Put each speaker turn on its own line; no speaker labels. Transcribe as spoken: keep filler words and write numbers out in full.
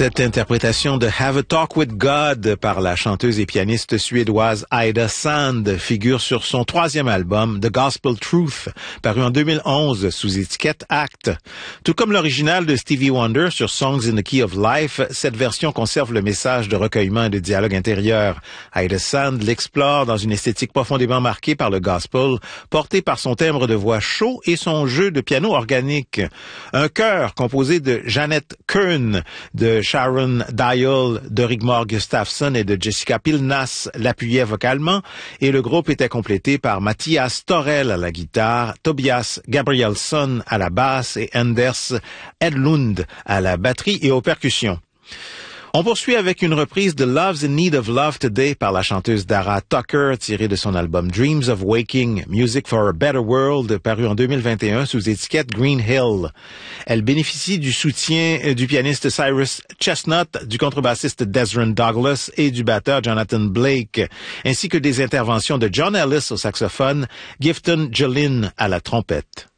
Cette interprétation de Have a Talk with God par la chanteuse et pianiste suédoise Ida Sand figure sur son troisième album The Gospel Truth, paru en deux mille onze sous étiquette Act. Tout comme l'original de Stevie Wonder sur Songs in the Key of Life, cette version conserve le message de recueillement et de dialogue intérieur. Ida Sand l'explore dans une esthétique profondément marquée par le gospel, portée par son timbre de voix chaud et son jeu de piano organique. Un chœur composé de Janet Kern, de Sharon Dial, de Rigmor Gustafsson et de Jessica Pilnas l'appuyait vocalement, et le groupe était complété par Mattias Torell à la guitare, Tobias Gabrielsson à la basse et Anders Edlund à la batterie et aux percussions. On poursuit avec une reprise de Love's in Need of Love Today par la chanteuse Dara Tucker, tirée de son album Dreams of Waking, Music for a Better World, paru en deux mille vingt et un sous étiquette Green Hill. Elle bénéficie du soutien du pianiste Cyrus Chestnut, du contrebassiste Desron Douglas et du batteur Jonathan Blake, ainsi que des interventions de John Ellis au saxophone, Gifton Jolin à la trompette.